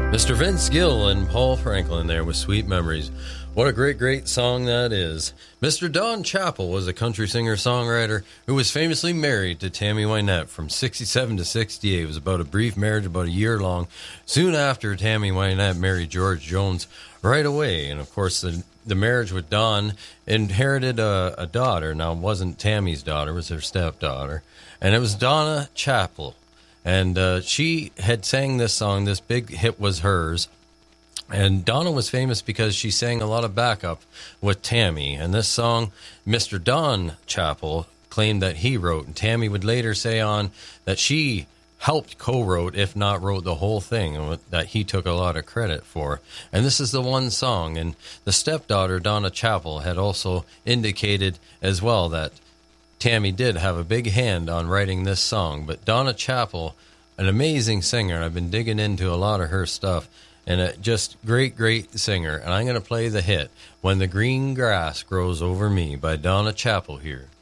Mr. Vince Gill and Paul Franklin there with Sweet Memories. What a great, great song that is. Mr. Don Chappell was a country singer-songwriter who was famously married to Tammy Wynette from 67 to 68. It was about a brief marriage, about a year long. Soon after, Tammy Wynette married George Jones right away. And, of course, the marriage with Don inherited a daughter. Now, it wasn't Tammy's daughter. It was her stepdaughter. And it was Donna Chappell. And she had sang this song. This big hit was hers. And Donna was famous because she sang a lot of backup with Tammy. And this song, Mr. Don Chappell claimed that he wrote. And Tammy would later say on that she helped co-wrote, if not wrote the whole thing, and that he took a lot of credit for. And this is the one song. And the stepdaughter, Donna Chappell, had also indicated as well that Tammy did have a big hand on writing this song. But Donna Chappell, an amazing singer. I've been digging into a lot of her stuff. And a just great, great singer. And I'm going to play the hit, When the Green Grass Grows Over Me by Donna Chappell here.